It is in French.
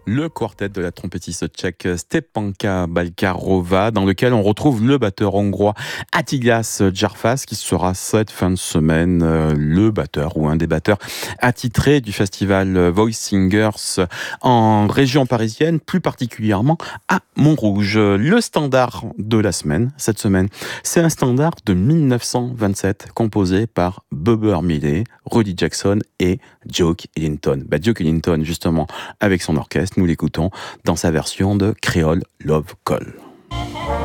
Le quartet de la trompettiste tchèque Stepanka Balkarova, dans lequel on retrouve le batteur hongrois Attilas Djarfas, qui sera cette fin de semaine le batteur ou un des batteurs attitrés du festival Voice Singers en région parisienne, plus particulièrement à Montrouge. Le standard de la semaine, cette semaine, c'est un standard de 1927 composé par Bubber Millet, Rudy Jackson et Duke Ellington. Duke Ellington, justement, avec son orchestre, nous l'écoutons dans sa version de Creole Love Call.